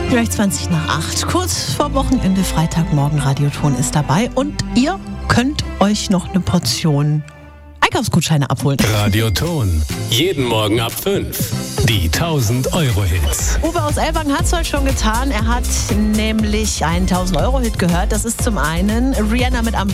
Gleich 20:08, kurz vor Wochenende, Freitagmorgen, Radioton ist dabei und ihr könnt euch noch eine Portion Einkaufsgutscheine abholen. Radioton, jeden Morgen ab 5. Die 1000-Euro-Hits. Uwe aus Ellwangen hat es heute schon getan. Er hat nämlich einen 1000-Euro-Hit gehört. Das ist zum einen Rihanna mit